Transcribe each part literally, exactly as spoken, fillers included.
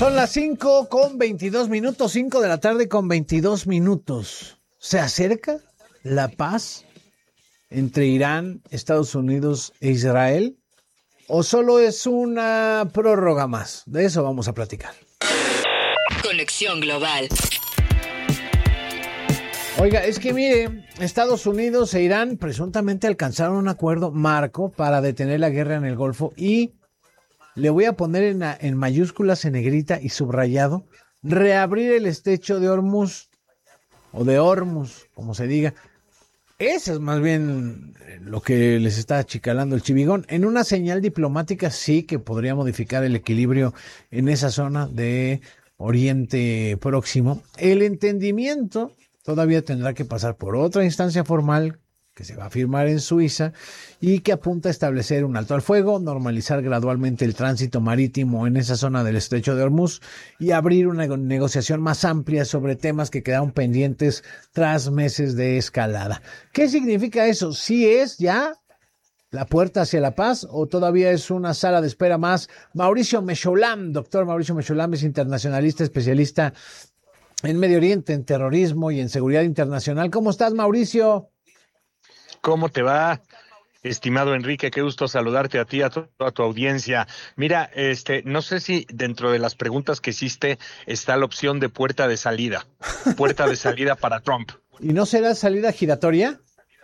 Son las cinco con veintidós minutos, cinco de la tarde con veintidós minutos. ¿Se acerca la paz entre Irán, Estados Unidos e Israel? ¿O solo es una prórroga más? De eso vamos a platicar. Conexión Global. Oiga, es que mire, Estados Unidos e Irán presuntamente alcanzaron un acuerdo marco para detener la guerra en el Golfo y le voy a poner en, en mayúsculas, en negrita y subrayado, reabrir el estrecho de Hormuz, o de Hormuz, como se diga. Eso es más bien lo que les está achicalando el chivigón. En una señal diplomática sí que podría modificar el equilibrio en esa zona de Oriente Próximo. El entendimiento todavía tendrá que pasar por otra instancia formal que se va a firmar en Suiza y que apunta a establecer un alto al fuego, normalizar gradualmente el tránsito marítimo en esa zona del estrecho de Hormuz y abrir una negociación más amplia sobre temas que quedaron pendientes tras meses de escalada. ¿Qué significa eso? ¿Sí es ya la puerta hacia la paz o todavía es una sala de espera más? Mauricio Mecholam, doctor Mauricio Mecholam, es internacionalista, especialista en Medio Oriente, en terrorismo y en seguridad internacional. ¿Cómo estás, Mauricio? ¿Cómo te va, estimado Enrique? Qué gusto saludarte a ti, a toda tu audiencia. Mira, este, no sé si dentro de las preguntas que hiciste está la opción de puerta de salida, puerta de salida para Trump. ¿Y no será salida giratoria?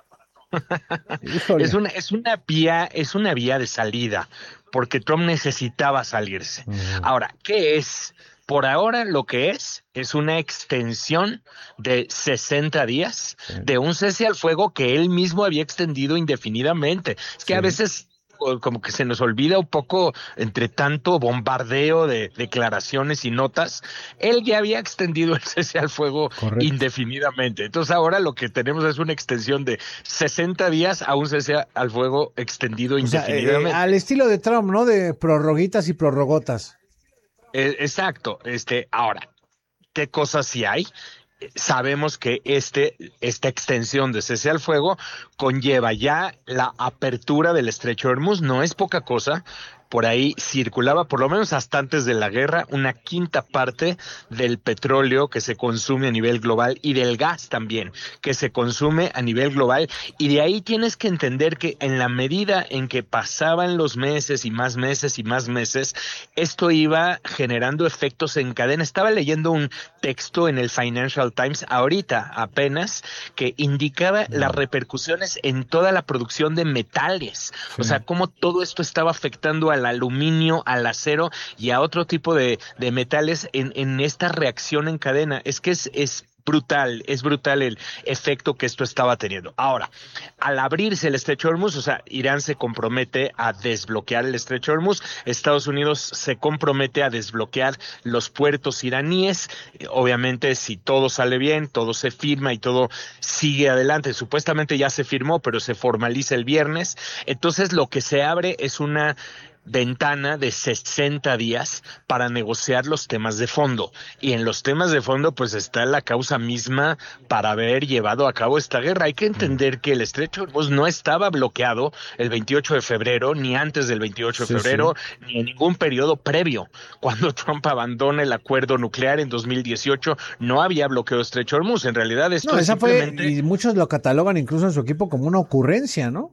es una, es una vía, es una vía de salida, porque Trump necesitaba salirse. Uh-huh. Ahora, ¿qué es? Por ahora lo que es, es una extensión de sesenta días sí. de un cese al fuego que él mismo había extendido indefinidamente. Es que sí. a veces como que se nos olvida un poco entre tanto bombardeo de declaraciones y notas, él ya había extendido el cese al fuego Correcto. indefinidamente. Entonces ahora lo que tenemos es una extensión de sesenta días a un cese al fuego extendido o indefinidamente. Sea, eh, al estilo de Trump, ¿no? De prorroguitas y prorrogotas. Eh, exacto. Este, ahora, ¿qué cosas sí hay? Sabemos que este, esta extensión de cese al fuego conlleva ya la apertura del estrecho de Hormuz. No es poca cosa. Por ahí circulaba, por lo menos hasta antes de la guerra, una quinta parte del petróleo que se consume a nivel global y del gas también que se consume a nivel global. Y de ahí tienes que entender que en la medida en que pasaban los meses y más meses y más meses, esto iba generando efectos en cadena. Estaba leyendo un texto en el Financial Times ahorita apenas que indicaba no. las repercusiones en toda la producción de metales. Sí. O sea, cómo todo esto estaba afectando a al aluminio, al acero y a otro tipo de, de metales en, en esta reacción en cadena. Es que es, es brutal, es brutal el efecto que esto estaba teniendo. Ahora, al abrirse el estrecho de Hormuz, o sea, Irán se compromete a desbloquear el estrecho de Hormuz, Estados Unidos se compromete a desbloquear los puertos iraníes. Obviamente, si todo sale bien, todo se firma y todo sigue adelante. Supuestamente ya se firmó, pero se formaliza el viernes. Entonces, lo que se abre es una ventana de sesenta días para negociar los temas de fondo. Y en los temas de fondo pues está la causa misma para haber llevado a cabo esta guerra. Hay que entender que el estrecho de Hormuz no estaba bloqueado el veintiocho de febrero, ni antes del veintiocho de sí, febrero, sí. ni en ningún periodo previo. Cuando Trump abandona el acuerdo nuclear en dos mil dieciocho, no había bloqueo de estrecho de Hormuz. En realidad esto no, es esa simplemente... fue, y muchos lo catalogan incluso en su equipo como una ocurrencia, ¿no?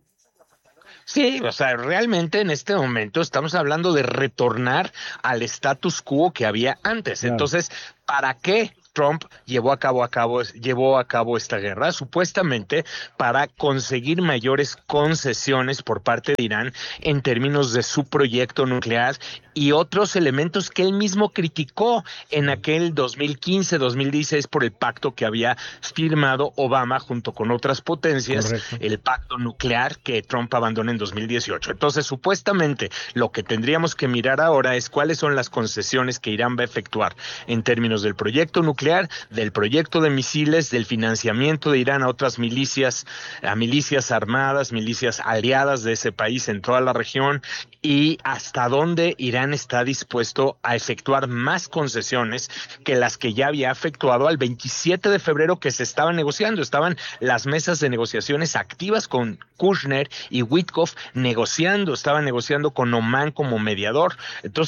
Sí, o sea, realmente en este momento estamos hablando de retornar al status quo que había antes. Claro. Entonces, ¿para qué Trump llevó a cabo, a cabo, llevó a cabo esta guerra? Supuestamente para conseguir mayores concesiones por parte de Irán en términos de su proyecto nuclear y otros elementos que él mismo criticó en aquel dos mil quince, dos mil dieciséis por el pacto que había firmado Obama junto con otras potencias, Correcto. el pacto nuclear que Trump abandonó en dos mil dieciocho. Entonces, supuestamente, lo que tendríamos que mirar ahora es cuáles son las concesiones que Irán va a efectuar en términos del proyecto nuclear, del proyecto de misiles, del financiamiento de Irán a otras milicias, a milicias armadas, milicias aliadas de ese país en toda la región, y hasta dónde Irán está dispuesto a efectuar más concesiones que las que ya había efectuado al veintisiete de febrero que se estaban negociando. Estaban las mesas de negociaciones activas con Kushner y Witkoff negociando, estaban negociando con Oman como mediador. Entonces,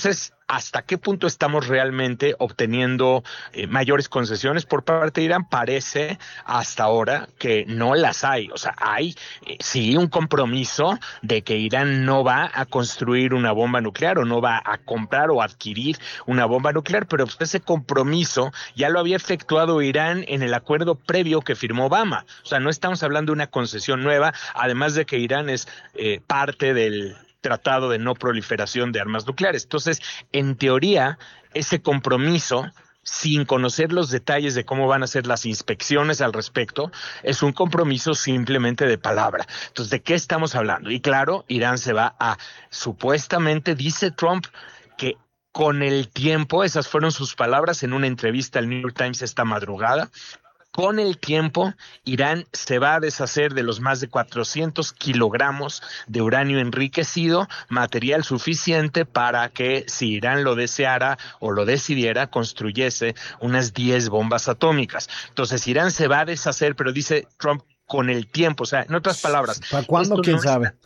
¿hasta qué punto estamos realmente obteniendo eh, mayores concesiones por parte de Irán? Parece hasta ahora que no las hay. O sea, hay eh, sí un compromiso de que Irán no va a construir una bomba nuclear o no va a comprar o adquirir una bomba nuclear, pero pues, ese compromiso ya lo había efectuado Irán en el acuerdo previo que firmó Obama. O sea, no estamos hablando de una concesión nueva, además de que Irán es eh, parte del Tratado de No Proliferación de Armas Nucleares. Entonces, en teoría, ese compromiso, sin conocer los detalles de cómo van a ser las inspecciones al respecto, es un compromiso simplemente de palabra. Entonces, ¿de qué estamos hablando? Y claro, Irán se va a, supuestamente, dice Trump, que con el tiempo, esas fueron sus palabras en una entrevista al New York Times esta madrugada, con el tiempo, Irán se va a deshacer de los más de cuatrocientos kilogramos de uranio enriquecido, material suficiente para que, si Irán lo deseara o lo decidiera, construyese unas diez bombas atómicas. Entonces, Irán se va a deshacer, pero dice Trump, con el tiempo. O sea, en otras palabras, ¿para cuándo? ¿Quién no sabe? Está,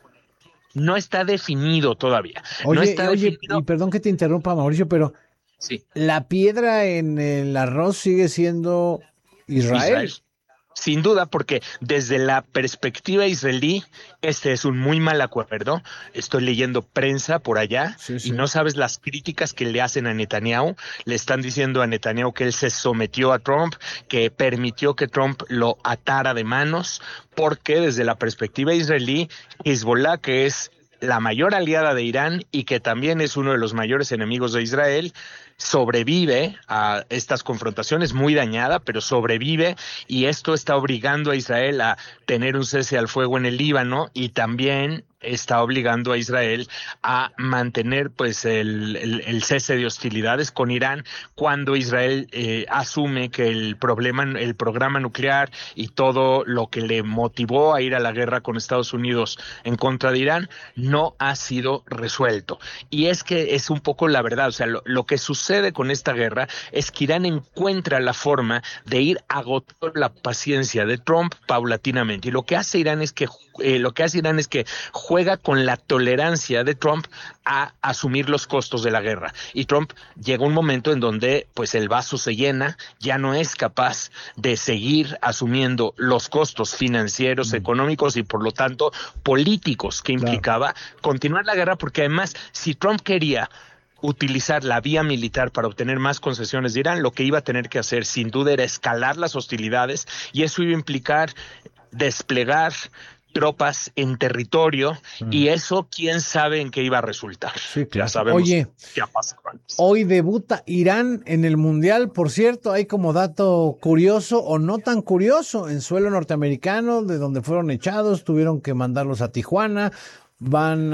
no está definido todavía. Oye, no está oye definido. Y perdón que te interrumpa, Mauricio, pero sí. La piedra en el arroz sigue siendo Israel. Israel. Sin duda, porque desde la perspectiva israelí, este es un muy mal acuerdo. Estoy leyendo prensa por allá sí, sí. y no sabes las críticas que le hacen a Netanyahu. Le están diciendo a Netanyahu que él se sometió a Trump, que permitió que Trump lo atara de manos, porque desde la perspectiva israelí, Hezbollah, que es la mayor aliada de Irán y que también es uno de los mayores enemigos de Israel, sobrevive a estas confrontaciones, muy dañada, pero sobrevive, y esto está obligando a Israel a tener un cese al fuego en el Líbano, y también está obligando a Israel a mantener pues el, el, el cese de hostilidades con Irán cuando Israel eh, asume que el problema, el programa nuclear y todo lo que le motivó a ir a la guerra con Estados Unidos en contra de Irán no ha sido resuelto. Y es que es un poco la verdad, o sea, lo, lo que sucede con esta guerra es que Irán encuentra la forma de ir agotando la paciencia de Trump paulatinamente, y lo que hace Irán es que eh, lo que hace Irán es que juega con la tolerancia de Trump a asumir los costos de la guerra. Y Trump llega un momento en donde pues el vaso se llena, ya no es capaz de seguir asumiendo los costos financieros, mm. económicos y por lo tanto políticos que implicaba claro. continuar la guerra, porque además si Trump quería utilizar la vía militar para obtener más concesiones de Irán, lo que iba a tener que hacer sin duda era escalar las hostilidades, y eso iba a implicar desplegar tropas en territorio, mm. y eso quién sabe en qué iba a resultar. Sí, claro. Ya sabemos Oye, qué ha pasado antes. Hoy debuta Irán en el Mundial, por cierto, hay como dato curioso o no tan curioso, en suelo norteamericano, de donde fueron echados, tuvieron que mandarlos a Tijuana, van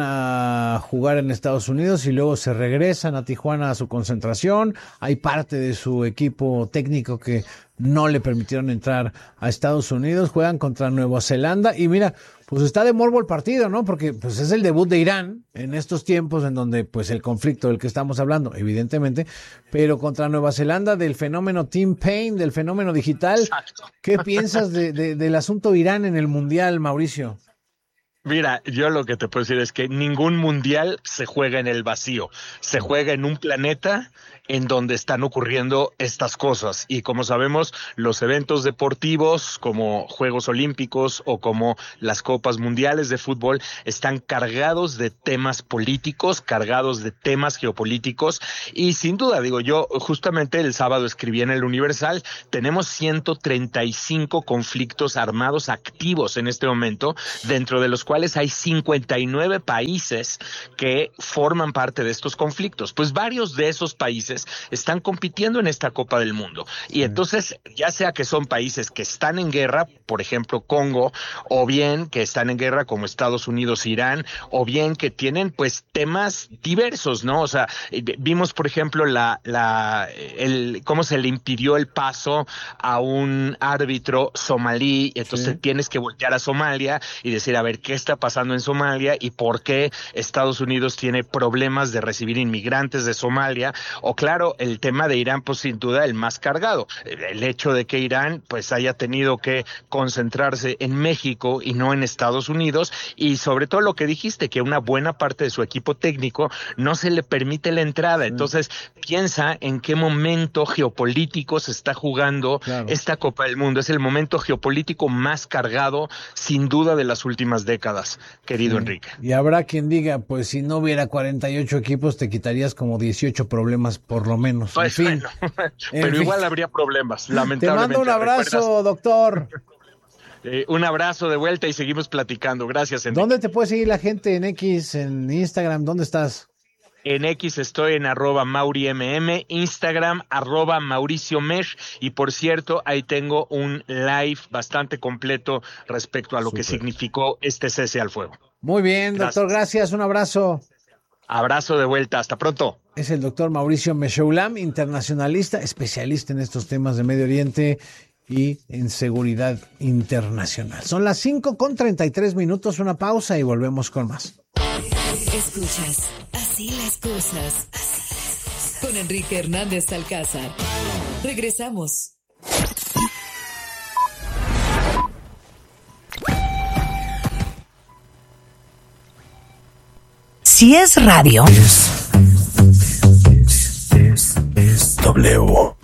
a jugar en Estados Unidos y luego se regresan a Tijuana a su concentración. Hay parte de su equipo técnico que no le permitieron entrar a Estados Unidos, juegan contra Nueva Zelanda y mira, pues está de morbo el partido, ¿no? Porque pues es el debut de Irán en estos tiempos en donde pues el conflicto del que estamos hablando, evidentemente, pero contra Nueva Zelanda, del fenómeno Team Paine, del fenómeno digital. Exacto. ¿Qué piensas de, de, del asunto Irán en el Mundial, Mauricio? Mira, yo lo que te puedo decir es que ningún mundial se juega en el vacío, se juega en un planeta en donde están ocurriendo estas cosas, y como sabemos, los eventos deportivos como Juegos Olímpicos o como las Copas Mundiales de Fútbol están cargados de temas políticos, cargados de temas geopolíticos, y sin duda, digo yo, justamente el sábado escribí en el Universal, tenemos ciento treinta y cinco conflictos armados activos en este momento, dentro de los cuales hay cincuenta y nueve países que forman parte de estos conflictos. Pues varios de esos países están compitiendo en esta Copa del Mundo. Y entonces, ya sea que son países que están en guerra, por ejemplo Congo, o bien que están en guerra como Estados Unidos, Irán, o bien que tienen pues temas diversos, ¿no? O sea, vimos por ejemplo la, la, el, cómo se le impidió el paso a un árbitro somalí, entonces sí. tienes que voltear a Somalia y decir, a ver, ¿qué está pasando en Somalia y por qué Estados Unidos tiene problemas de recibir inmigrantes de Somalia, o claro, el tema de Irán, pues sin duda el más cargado, el hecho de que Irán pues haya tenido que concentrarse en México y no en Estados Unidos, y sobre todo lo que dijiste, que una buena parte de su equipo técnico no se le permite la entrada. Entonces piensa en qué momento geopolítico se está jugando claro. esta Copa del Mundo. Es el momento geopolítico más cargado sin duda de las últimas décadas, querido sí. Enrique. Y habrá quien diga, pues si no hubiera cuarenta y ocho equipos te quitarías como dieciocho problemas por lo menos. Pues, en fin. Bueno, en pero fin. Igual habría problemas, lamentablemente. Te mando un abrazo, ¿recuerdas? Doctor. Eh, un abrazo de vuelta y seguimos platicando. Gracias, Enrique. ¿Dónde te puede seguir la gente? En X, en Instagram, ¿dónde estás? En X estoy en arroba MauriMM, Instagram arroba Mauricio Mesh, y por cierto, ahí tengo un live bastante completo respecto a lo Super. que significó este cese al fuego. Muy bien, gracias. Doctor, gracias, un abrazo. Abrazo de vuelta, hasta pronto. Es el doctor Mauricio Meshoulam, internacionalista, especialista en estos temas de Medio Oriente y en seguridad internacional. Son las cinco con treinta y tres minutos, una pausa y volvemos con más. Escuchas, así las cosas, así las cosas. Con Enrique Hernández Alcázar. Regresamos. Si es radio. Es, es, es, es W.